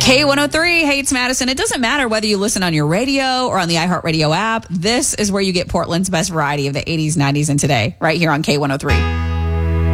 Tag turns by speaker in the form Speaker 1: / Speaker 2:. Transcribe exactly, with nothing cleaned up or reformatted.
Speaker 1: K one oh three, hey, it's Madison. It doesn't matter whether you listen on your radio or on the iHeartRadio app. This is where you get Portland's best variety of the eighties, nineties, and today, right here on K one oh three.